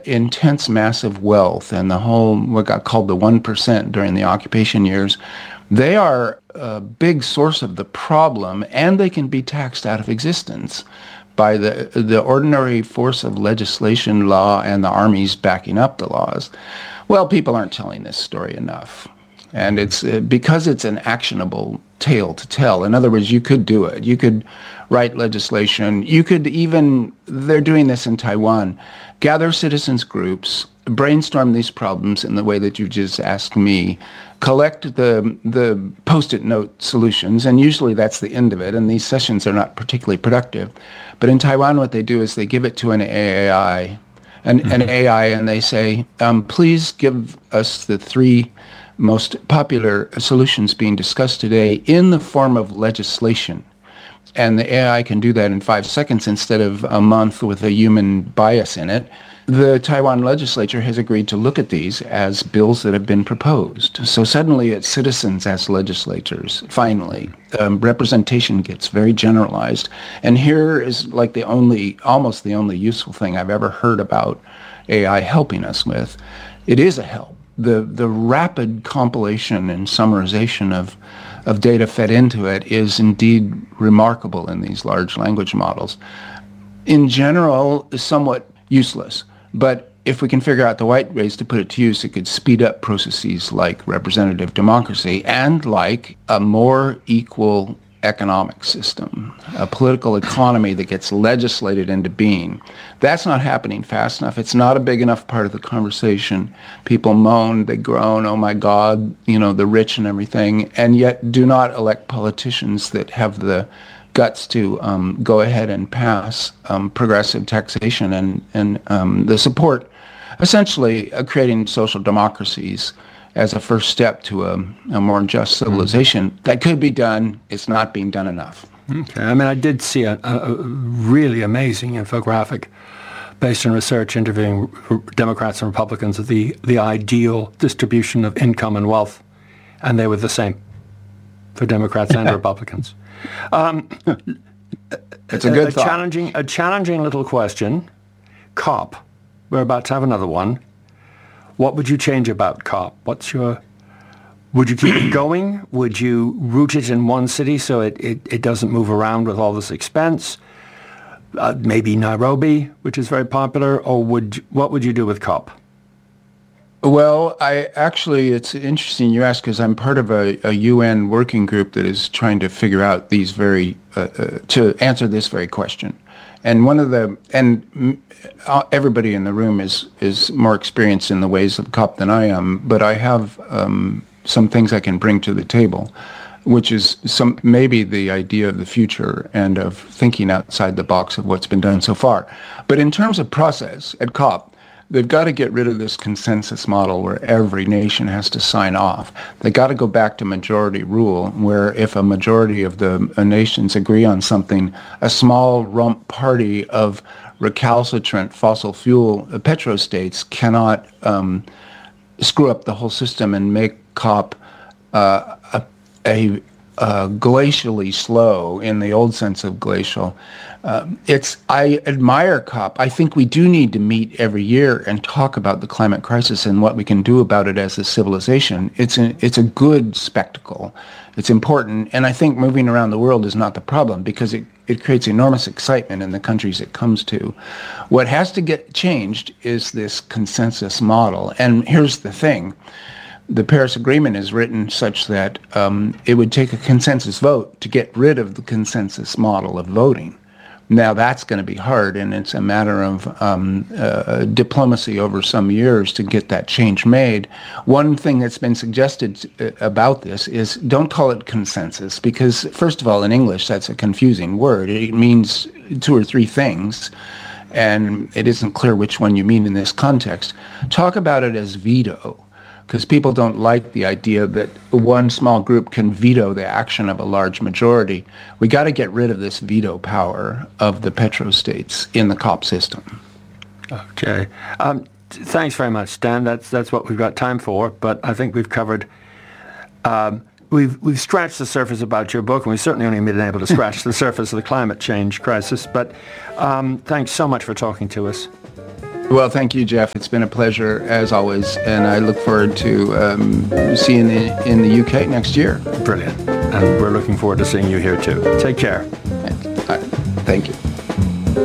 intense, massive wealth and the whole, what got called the 1% during the occupation years, they are a big source of the problem, and they can be taxed out of existence by the ordinary force of legislation, law, and the armies backing up the laws. Well, people aren't telling this story enough. And it's because it's an actionable tale to tell. In other words, you could do it. You could write legislation. You could even, they're doing this in Taiwan, gather citizens groups, brainstorm these problems in the way that you just asked me, collect the Post-it note solutions, and usually that's the end of it, and these sessions are not particularly productive. But in Taiwan, what they do is they give it to an AI, an AI, and they say, please give us the 3 most popular solutions being discussed today in the form of legislation. And the AI can do that in 5 seconds instead of a month with a human bias in it. The Taiwan legislature has agreed to look at these as bills that have been proposed. So suddenly it's citizens as legislators, finally. Representation gets very generalized. And here is like almost the only useful thing I've ever heard about AI helping us with. It is a help. The rapid compilation and summarization of data fed into it is indeed remarkable in these large language models. In general, somewhat useless. But if we can figure out the right ways to put it to use, it could speed up processes like representative democracy and like a more equal economic system, a political economy that gets legislated into being. That's not happening fast enough. It's not a big enough part of the conversation. People moan, they groan, oh my God, the rich and everything, and yet do not elect politicians that have the guts to go ahead and pass progressive taxation and the support, essentially creating social democracies as a first step to a more just civilization. That could be done. It's not being done enough. Okay. I mean, I did see a really amazing infographic based on research interviewing Democrats and Republicans of the ideal distribution of income and wealth, and they were the same for Democrats and Republicans. It's a good thought. A challenging little question. COP. We're about to have another one. What would you change about COP? Would you keep it going? Would you root it in one city so it doesn't move around with all this expense? Maybe Nairobi, which is very popular, or what would you do with COP? Well, it's interesting you ask, because I'm part of a UN working group that is trying to figure out these to answer this very question. And everybody in the room is more experienced in the ways of COP than I am, but I have some things I can bring to the table, which is maybe the idea of the future and of thinking outside the box of what's been done so far. But in terms of process at COP, they've got to get rid of this consensus model where every nation has to sign off. They got to go back to majority rule, where if a majority of the nations agree on something, a small rump party of recalcitrant fossil fuel petrostates cannot screw up the whole system and make COP glacially slow in the old sense of glacial. I admire COP. I think we do need to meet every year and talk about the climate crisis and what we can do about it as a civilization. It's a good spectacle. It's important. And I think moving around the world is not the problem, because it creates enormous excitement in the countries it comes to. What has to get changed is this consensus model. And here's the thing. The Paris Agreement is written such that it would take a consensus vote to get rid of the consensus model of voting. Now, that's going to be hard, and it's a matter of diplomacy over some years to get that change made. One thing that's been suggested about this is don't call it consensus, because, first of all, in English, that's a confusing word. It means 2 or 3 things, and it isn't clear which one you mean in this context. Talk about it as veto, because people don't like the idea that one small group can veto the action of a large majority. We got to get rid of this veto power of the petrostates in the COP system. Okay. Thanks very much, Dan. That's what we've got time for, but I think we've covered... We've scratched the surface about your book, and we've certainly only been able to scratch the surface of the climate change crisis, but thanks so much for talking to us. Well, thank you, Jeff. It's been a pleasure, as always, and I look forward to seeing you in the UK next year. Brilliant. And we're looking forward to seeing you here, too. Take care. Thank you.